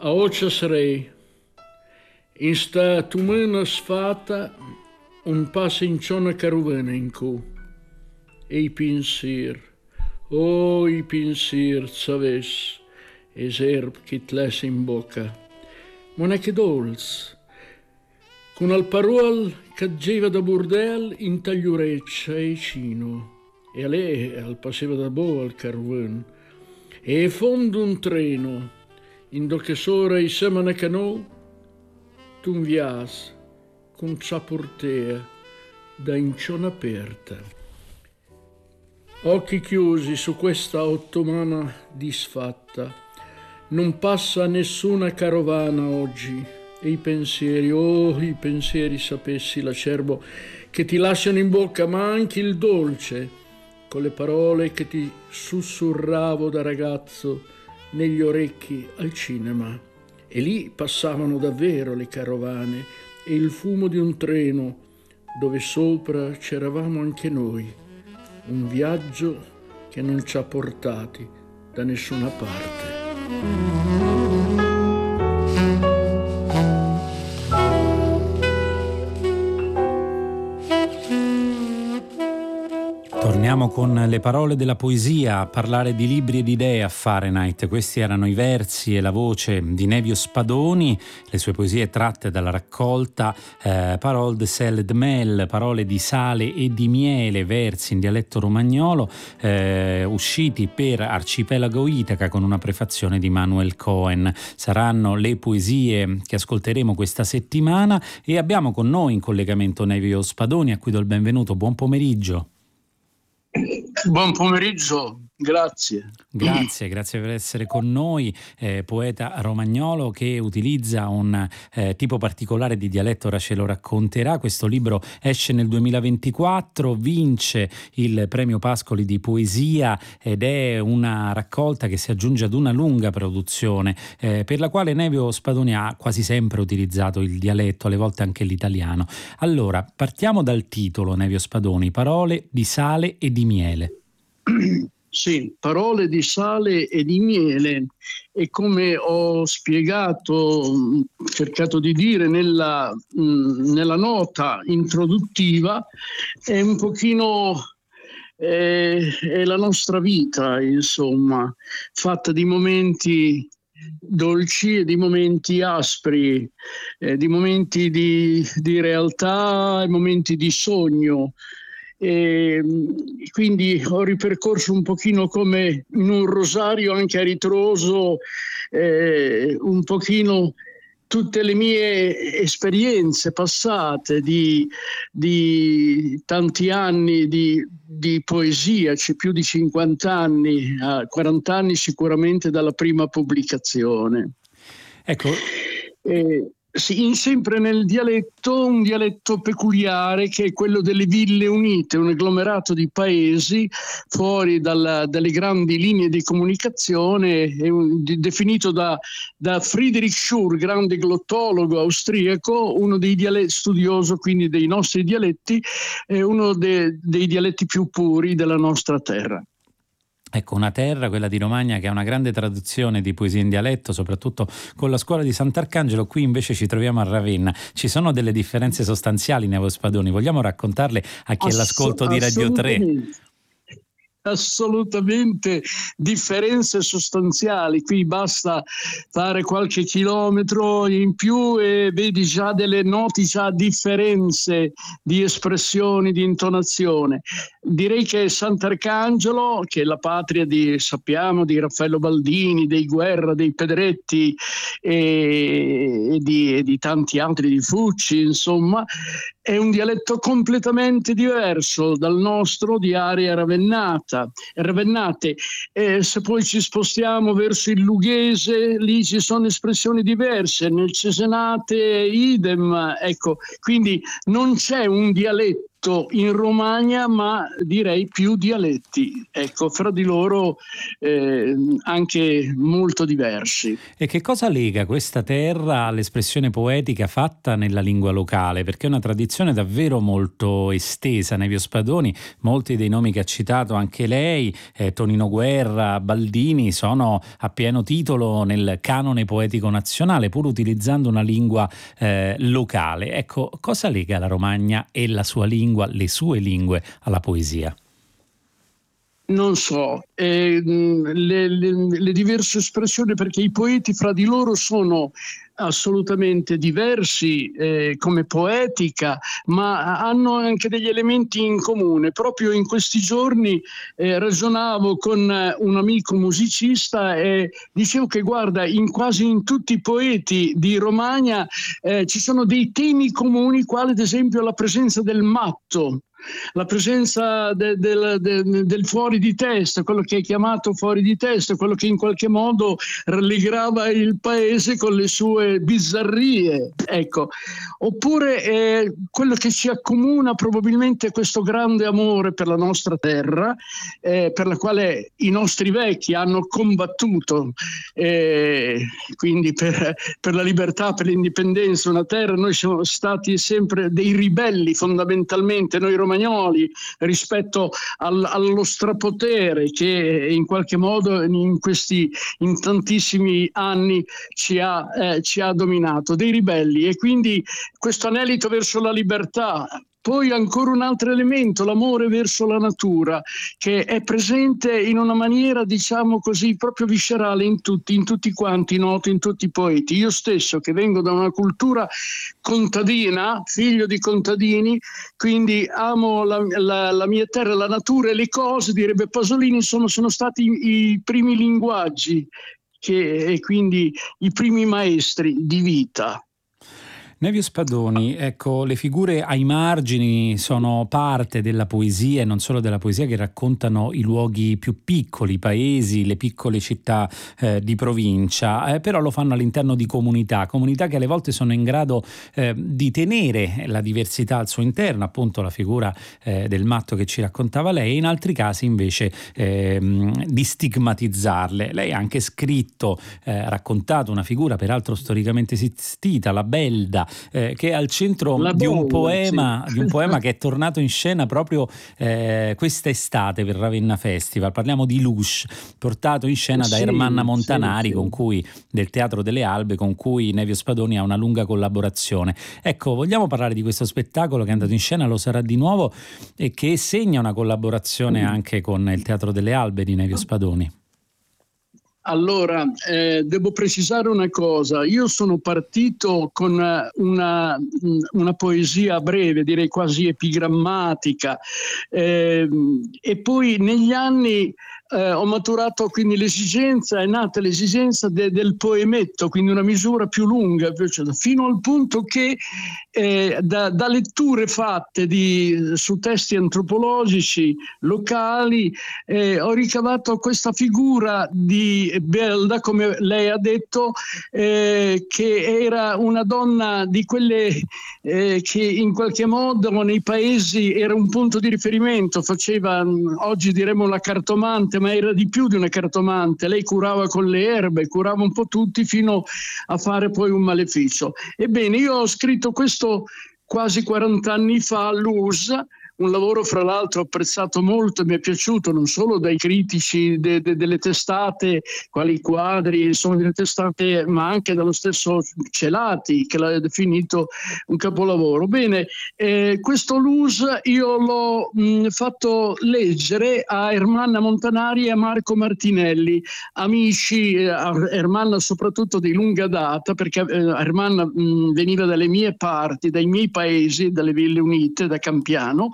a occia sarei, in sta tumana sfata, un passa in ciona carovana in cu, e i pensier, i pensier, saves, es erb che tles in bocca, ma non è che dolz, con al parol che geva da burdel in tagliureccia e cino, e a lei al passeva da bo al carven, e fondo un treno, in do che sora i semana canò, tu vias con ciaportea da inciona aperta. Occhi chiusi su questa ottomana disfatta, non passa nessuna carovana oggi, e i pensieri sapessi l'acerbo che ti lasciano in bocca, ma anche il dolce, con le parole che ti sussurravo da ragazzo negli orecchi al cinema. E lì passavano davvero le carovane e il fumo di un treno dove sopra c'eravamo anche noi. Un viaggio che non ci ha portati da nessuna parte. Torniamo con le parole della poesia a parlare di libri e di idee a Fahrenheit. Questi erano i versi e la voce di Nevio Spadoni, le sue poesie tratte dalla raccolta Parole de sel et de mel, parole di sale e di miele, versi in dialetto romagnolo, usciti per Arcipelago Itaca con una prefazione di Manuel Cohen. Saranno le poesie che ascolteremo questa settimana e abbiamo con noi in collegamento Nevio Spadoni, a cui do il benvenuto. Buon pomeriggio. Buon pomeriggio, grazie. Grazie per essere con noi, poeta romagnolo che utilizza un tipo particolare di dialetto, ora ce lo racconterà. Questo libro esce nel 2024, vince il premio Pascoli di poesia ed è una raccolta che si aggiunge ad una lunga produzione per la quale Nevio Spadoni ha quasi sempre utilizzato il dialetto, alle volte anche l'italiano. Allora, partiamo dal titolo, Nevio Spadoni, Parole di sale e di miele. Sì, parole di sale e di miele, e come ho spiegato, cercato di dire nella nota introduttiva, è un pochino è la nostra vita, insomma, fatta di momenti dolci e di momenti aspri, di momenti di realtà e momenti di sogno. E quindi ho ripercorso un pochino come in un rosario anche a ritroso un pochino tutte le mie esperienze passate di tanti anni di poesia, c'è più di 50 anni, 40 anni sicuramente dalla prima pubblicazione. Ecco. Sì, sempre nel dialetto, un dialetto peculiare che è quello delle Ville Unite, un agglomerato di paesi fuori dalle grandi linee di comunicazione, definito da Friedrich Schur, grande glottologo austriaco, uno dei dialetti, studioso quindi dei nostri dialetti, è uno dei dialetti più puri della nostra terra. Ecco, una terra, quella di Romagna, che ha una grande traduzione di poesia in dialetto, soprattutto con la scuola di Sant'Arcangelo. Qui invece ci troviamo a Ravenna. Ci sono delle differenze sostanziali, Nevio Spadoni, vogliamo raccontarle a chi è all'ascolto di Radio 3? Assolutamente differenze sostanziali. Qui basta fare qualche chilometro in più e vedi già noti già differenze di espressioni, di intonazione. Direi che Sant'Arcangelo, che è la patria sappiamo, di Raffaello Baldini, dei Guerra, dei Pedretti e di tanti altri, di Fucci, insomma, è un dialetto completamente diverso dal nostro di area ravennate. Se poi ci spostiamo verso il Lughese, lì ci sono espressioni diverse, nel Cesenate idem, ecco, quindi non c'è un dialetto soprattutto in Romagna, ma direi più dialetti, ecco, fra di loro anche molto diversi. E che cosa lega questa terra all'espressione poetica fatta nella lingua locale? Perché è una tradizione davvero molto estesa. Nevio Spadoni, molti dei nomi che ha citato anche lei, Tonino Guerra, Baldini, sono a pieno titolo nel canone poetico nazionale, pur utilizzando una lingua locale. Ecco, cosa lega la Romagna e la sua lingua, le sue lingue, alla poesia? Non so, le diverse espressioni, perché i poeti fra di loro sono assolutamente diversi come poetica, ma hanno anche degli elementi in comune. Proprio in questi giorni ragionavo con un amico musicista e dicevo che guarda, quasi in tutti i poeti di Romagna ci sono dei temi comuni, quali ad esempio la presenza del matto, la presenza del fuori di testa, quello che è chiamato fuori di testa, quello che in qualche modo rallegrava il paese con le sue bizzarrie, ecco. Oppure quello che ci accomuna probabilmente è questo grande amore per la nostra terra, per la quale i nostri vecchi hanno combattuto, quindi per la libertà, per l'indipendenza, una terra. Noi siamo stati sempre dei ribelli fondamentalmente, noi romagnoli, rispetto allo strapotere che in qualche modo in tantissimi anni ci ha dominato, dei ribelli, e quindi questo anelito verso la libertà. Poi ancora un altro elemento, l'amore verso la natura, che è presente in una maniera, diciamo così, proprio viscerale in tutti quanti, noto in tutti i poeti. Io stesso, che vengo da una cultura contadina, figlio di contadini, quindi amo la mia terra, la natura e le cose, direbbe Pasolini, sono stati i primi linguaggi e quindi i primi maestri di vita. Nevio Spadoni, ecco, le figure ai margini sono parte della poesia, e non solo della poesia, che raccontano i luoghi più piccoli, i paesi, le piccole città di provincia, però lo fanno all'interno di comunità che alle volte sono in grado di tenere la diversità al suo interno, appunto la figura del matto che ci raccontava lei, e in altri casi invece di stigmatizzarle. Lei ha anche scritto, raccontato una figura peraltro storicamente esistita, la Belda, che è al centro di un poema che è tornato in scena proprio questa estate per Ravenna Festival. Parliamo di Lush, portato in scena da Ermanna Montanari, con cui, del Teatro delle Albe, con cui Nevio Spadoni ha una lunga collaborazione. Ecco, vogliamo parlare di questo spettacolo che è andato in scena, lo sarà di nuovo, e che segna una collaborazione anche con il Teatro delle Albe di Nevio Spadoni. Allora, devo precisare una cosa. Io sono partito con una poesia breve, direi quasi epigrammatica, e poi negli anni ho maturato quindi è nata l'esigenza del poemetto, quindi una misura più lunga, fino al punto che da letture fatte su testi antropologici locali ho ricavato questa figura di Belda, come lei ha detto, che era una donna di quelle che in qualche modo nei paesi era un punto di riferimento, faceva, oggi diremmo, la cartomante, ma era di più di una cartomante. Lei curava con le erbe, curava un po' tutti fino a fare poi un maleficio. Ebbene, io ho scritto questo quasi 40 anni fa, Luz, un lavoro fra l'altro apprezzato molto e mi è piaciuto non solo dai critici delle testate, quali Quadri, insomma delle testate, ma anche dallo stesso Celati, che l'ha definito un capolavoro. Bene, questo Luz io l'ho fatto leggere a Ermanna Montanari e a Marco Martinelli, amici, Ermanna soprattutto di lunga data, perché Ermanna veniva dalle mie parti, dai miei paesi, dalle Ville Unite, da Campiano.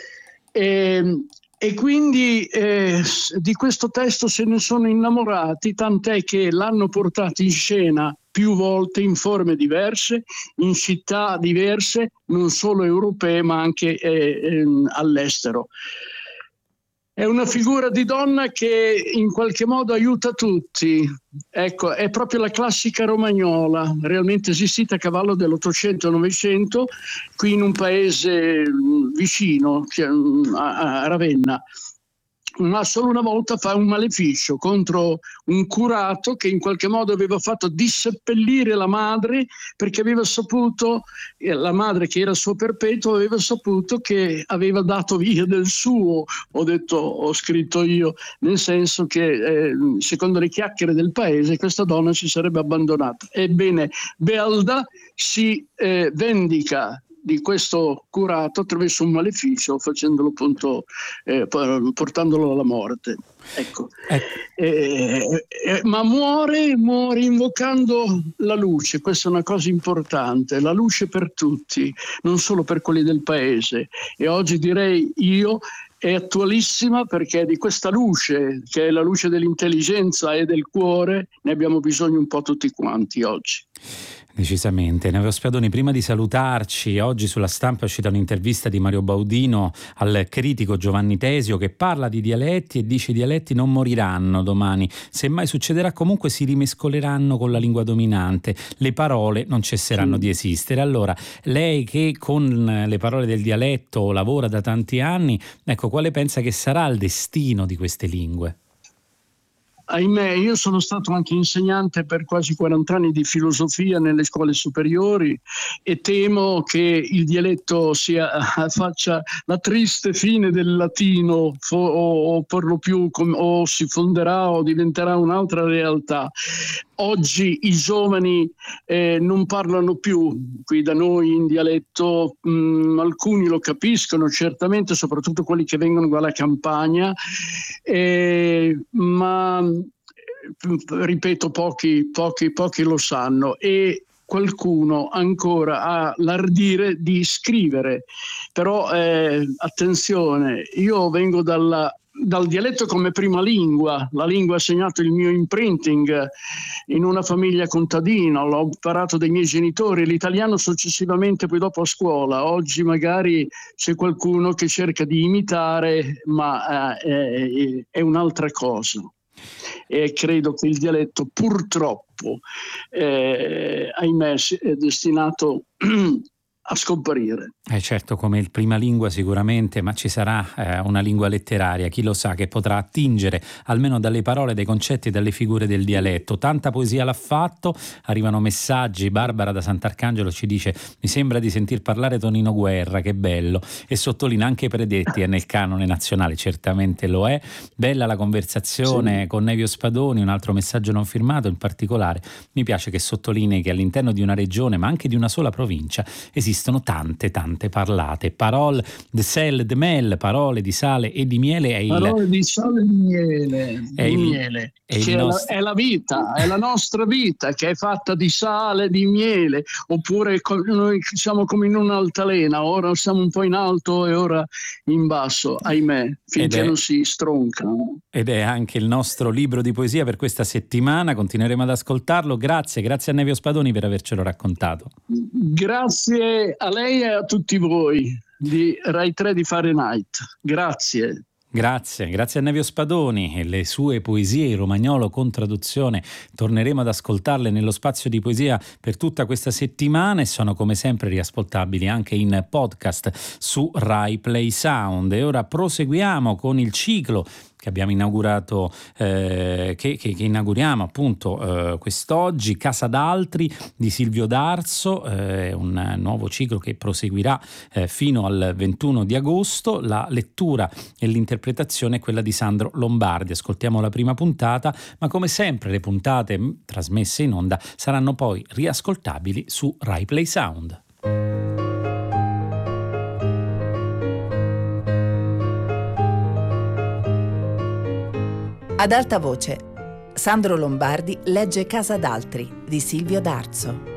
E quindi di questo testo se ne sono innamorati, tant'è che l'hanno portato in scena più volte in forme diverse, in città diverse, non solo europee ma anche all'estero. È una figura di donna che in qualche modo aiuta tutti. Ecco, è proprio la classica romagnola, realmente esistita a cavallo dell'Ottocento e Novecento, qui in un paese vicino, a Ravenna. Ma solo una volta fa un maleficio contro un curato che in qualche modo aveva fatto disseppellire la madre, perché aveva saputo, la madre che era il suo perpetuo, aveva saputo che aveva dato via del suo, ho scritto io, nel senso che secondo le chiacchiere del paese questa donna si sarebbe abbandonata. Ebbene, Bealda si vendica di questo curato attraverso un maleficio, facendolo appunto, portandolo alla morte. Ecco. Ma muore invocando la luce. Questa è una cosa importante, la luce per tutti, non solo per quelli del paese. E oggi direi io è attualissima, perché di questa luce, che è la luce dell'intelligenza e del cuore, ne abbiamo bisogno un po' tutti quanti oggi. Decisamente. Nevio Spadoni, prima di salutarci, oggi sulla Stampa è uscita un'intervista di Mario Baudino al critico Giovanni Tesio, che parla di dialetti e dice: i dialetti non moriranno domani, semmai succederà comunque si rimescoleranno con la lingua dominante, le parole non cesseranno di esistere. Allora, lei che con le parole del dialetto lavora da tanti anni, ecco, quale pensa che sarà il destino di queste lingue? Ahimè, io sono stato anche insegnante per quasi 40 anni di filosofia nelle scuole superiori e temo che il dialetto faccia la triste fine del latino, o per lo più o si fonderà o diventerà un'altra realtà. Oggi i giovani non parlano più qui da noi in dialetto, alcuni lo capiscono certamente, soprattutto quelli che vengono dalla campagna, ma ripeto, pochi lo sanno, e qualcuno ancora ha l'ardire di scrivere. Però attenzione, io vengo dal dialetto come prima lingua, la lingua ha segnato il mio imprinting in una famiglia contadina, l'ho imparato dai miei genitori, l'italiano successivamente poi dopo a scuola. Oggi magari c'è qualcuno che cerca di imitare, ma è un'altra cosa. E credo che il dialetto purtroppo, ahimè, è destinato a scomparire. Certo, come il prima lingua sicuramente, ma ci sarà una lingua letteraria, chi lo sa, che potrà attingere almeno dalle parole, dai concetti e dalle figure del dialetto. Tanta poesia l'ha fatto, arrivano messaggi. Barbara da Sant'Arcangelo ci dice: mi sembra di sentir parlare Tonino Guerra, che bello, e sottolinea anche Predetti è nel canone nazionale, certamente lo è. Bella la conversazione con Nevio Spadoni. Un altro messaggio non firmato, in particolare mi piace che sottolinei che all'interno di una regione, ma anche di una sola provincia, esistono tante parlate. Parole de sel de mel, parole di sale e di miele. Parole di sale e di miele. È la vita, è la nostra vita che è fatta di sale, di miele. Oppure noi siamo come in un'altalena, ora siamo un po' in alto e ora in basso, ahimè, finché non si stroncano. Ed è anche il nostro libro di poesia per questa settimana, continueremo ad ascoltarlo. Grazie a Nevio Spadoni per avercelo raccontato. Grazie a lei e a tutti voi di Rai 3 di Fahrenheit. Grazie a Nevio Spadoni e le sue poesie in romagnolo con traduzione. Torneremo ad ascoltarle nello spazio di poesia per tutta questa settimana e sono come sempre riascoltabili anche in podcast su Rai Play Sound. E ora proseguiamo con il ciclo che abbiamo inaugurato, che inauguriamo appunto quest'oggi, Casa d'Altri di Silvio D'Arzo, un nuovo ciclo che proseguirà fino al 21 di agosto. La lettura e l'interpretazione è quella di Sandro Lombardi. Ascoltiamo la prima puntata, ma come sempre le puntate trasmesse in onda saranno poi riascoltabili su Rai Play Sound. Ad alta voce, Sandro Lombardi legge Casa d'Altri di Silvio D'Arzo.